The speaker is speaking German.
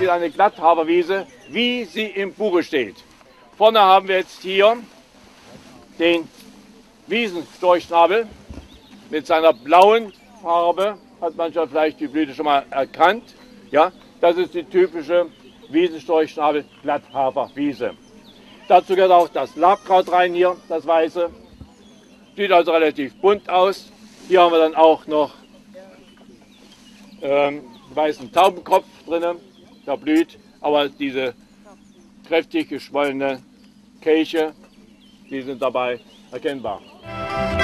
wieder eine Glatthaferwiese, wie sie im Buche steht. Vorne haben wir jetzt hier den Wiesenstorchschnabel mit seiner blauen Farbe. Hat mancher vielleicht die Blüte schon mal erkannt. Ja, das ist die typische Wiesenstorchschnabel Glatthaferwiese. Dazu gehört auch das Labkraut rein hier, das weiße. Sieht also relativ bunt aus. Hier haben wir dann auch noch weißen Taubenkopf drin, der blüht, aber diese kräftig geschwollene Kelche, die sind dabei erkennbar.